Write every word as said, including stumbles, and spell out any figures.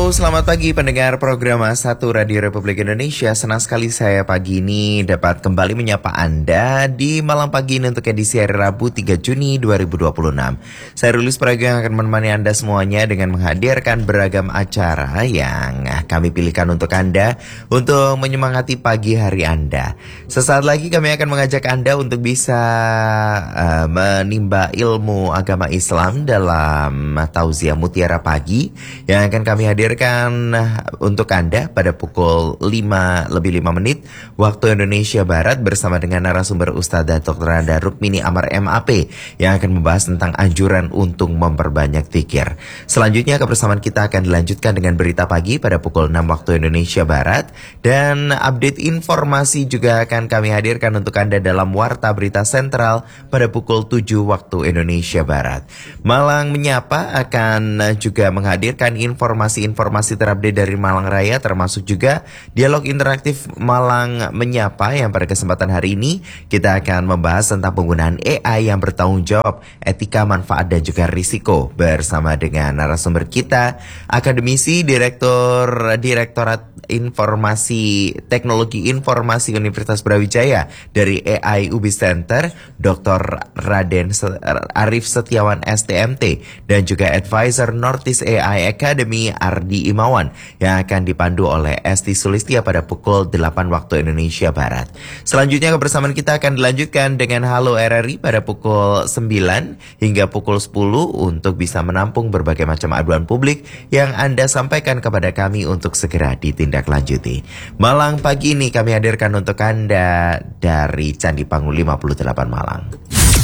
Halo, selamat pagi pendengar program satu Radio Republik Indonesia. Senang sekali saya pagi ini dapat kembali menyapa Anda di malam pagi ini untuk edisi hari Rabu tiga Juni dua ribu dua puluh enam. Saya Rulis Praga yang akan menemani Anda semuanya dengan menghadirkan beragam acara yang kami pilihkan untuk Anda untuk menyemangati pagi hari Anda. Sesaat lagi kami akan mengajak Anda untuk bisa uh, menimba ilmu agama Islam dalam Tausiah Mutiara Pagi yang akan kami hadirkan untuk Anda pada pukul lima lebih lima menit waktu Indonesia Barat bersama dengan narasumber Ustadzah doktor Anda Rukmini Amar M A P yang akan membahas tentang anjuran untuk memperbanyak zikir. Selanjutnya kebersamaan kita akan dilanjutkan dengan berita pagi pada pukul enam waktu Indonesia Barat dan update informasi juga akan kami hadirkan untuk Anda dalam Warta Berita Sentral pada pukul tujuh waktu Indonesia Barat. Malang Menyapa akan juga menghadirkan informasi-informasi terupdate dari Malang Raya, termasuk juga dialog interaktif Malang Menyapa yang pada kesempatan hari ini kita akan membahas tentang penggunaan A I yang bertanggung jawab, etika, manfaat dan juga risiko bersama dengan narasumber kita, akademisi Direktur Direktorat Informasi Teknologi Informasi Universitas Brawijaya dari A I U B I Center, Doktor Raden Arif Setiawan S T M T dan juga Advisor Northeast A I Academy Ardi Imawan yang akan dipandu oleh Esti Sulistia pada pukul delapan waktu Indonesia Barat. Selanjutnya kebersamaan kita akan dilanjutkan dengan Halo R R I pada pukul sembilan hingga pukul sepuluh untuk bisa menampung berbagai macam aduan publik yang Anda sampaikan kepada kami untuk segera ditindaklanjuti. Malang pagi ini kami hadirkan untuk Anda dari Candi Pangu lima puluh delapan Malang.